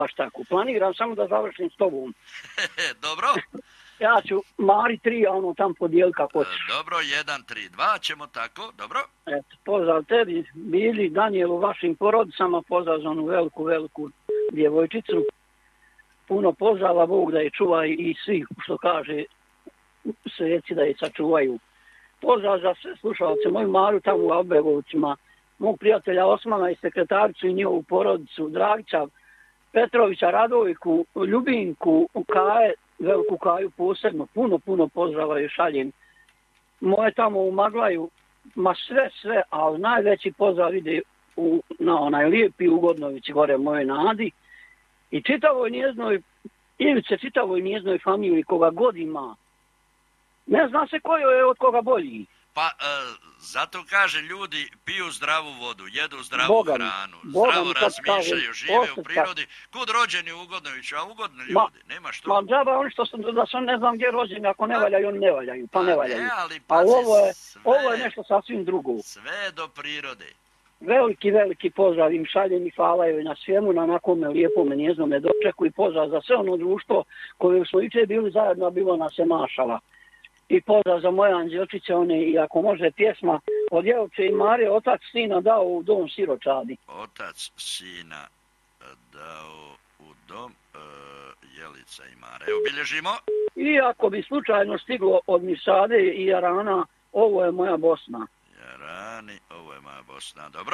baš tako. Planiram samo da završim s tobom. Dobro. Ja ću Mari 3, a ono tam podijeli kako ćeš. Dobro, 1, 3, 2, ćemo tako, dobro. Eto, pozdrav tebi, Bili, Danielu, vašim porodicama, pozdrav za onu veliku djevojčicu. Puno pozdrava, Bog da je čuva i svi, što kaže, sveci da je sačuvaju. Pozdrav za sve slušalce, moju Maru tamo u Albegovcima, mog prijatelja Osmana i sekretaricu i njihovu porodicu, Dragića, Petrovića, Radojku, Ljubinku, Kaje, veliku Kaju posebno, puno pozdrava joj šaljem. Moje tamo u Maglaju, ma sve, ali najveći pozdrav ide na onaj lijepi Ugodnović gore moje Nadi i čitavoj njeznoj familiji koga god ima. Ne zna se ko je od koga bolji. Pa, zato kaže ljudi piju zdravu vodu, jedu zdravu hranu, zdravo razmišljaju, žive u prirodi. Kud rođeni u Ugodnoviću, a ugodni ljudi, nema što. Ma džaba oni što sam, da sam ne znam gdje rođeni, ako ne valjaju, oni ne valjaju, pa ne valjaju. Ali ovo je nešto sasvim drugo. Sve do prirode. Veliki pozdrav im šaljem i hvala joj na svemu, na onakome lijepome njeznome dočeku i pozdrav za sve ono društvo koje smo jučer bili zajedno, bilo nas se mašala. I pozdrav za moje Anđelčiće, one, i ako može pjesma od Jelče i Mare, otac sina dao u dom siročadi. Otac sina dao u dom Jelica i Mare. Evo, bilježimo. I ako bi slučajno stiglo od Misade i Jarana, ovo je moja Bosna. Jarani, ovo je moja Bosna. Dobro.